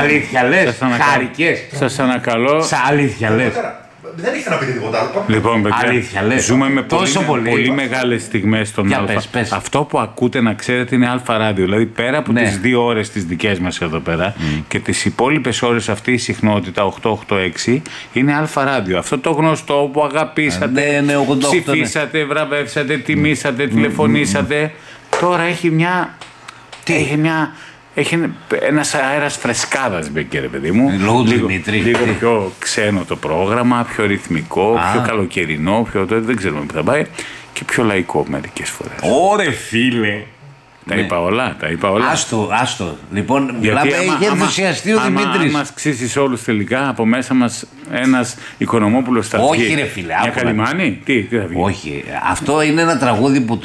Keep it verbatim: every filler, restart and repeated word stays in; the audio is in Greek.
Αλήθεια λες, χάρηκες. Σας ανακαλώ. Σα αλήθεια λες. Δεν έχετε να πείτε τίποτα άλλο. Λοιπόν, παιδιά, αλήθεια, λες. ζούμε με Τόσο πολύ, πολύ. πολύ μεγάλες στιγμές στον Για Α. πες, πες. Αυτό που ακούτε να ξέρετε είναι Α ράδιο. Δηλαδή πέρα από Ναι. τις δύο ώρες τις δικές μας εδώ πέρα Mm. και τις υπόλοιπες ώρες αυτή η συχνότητα οκτακόσια ογδόντα έξι είναι Α ράδιο. Αυτό το γνωστό που αγαπήσατε, Ναι, ναι, ογδόντα οκτώ, ψηφίσατε, βραβεύσατε, τιμήσατε, τηλεφωνήσατε. Τώρα έχει μια... Τι? Έχει μια... Έχει ένας αέρας φρεσκάδας μπήκε, ρε παιδί μου. Λόγω του λίγο, Δημήτρη. λίγο πιο ξένο το πρόγραμμα, πιο ρυθμικό, Α. πιο καλοκαιρινό, πιο, δεν ξέρουμε που θα πάει και πιο λαϊκό μερικές φορές. Ωρε φίλε. Τα Ναι. είπα όλα, τα είπα όλα. Άστο, άστο. Λοιπόν, Γιατί μιλάμε, άμα- έχει άμα- ενθουσιαστεί ο άμα- Δημήτρης. Αν μας ξύσεις όλους τελικά, από μέσα μας ένας Οικονομόπουλος θα βγει. Όχι, ρε φίλε, Μια άκου να Καλιμάνη, τι, τι θα βγει. Όχι, αυτό είναι ένα τραγούδι που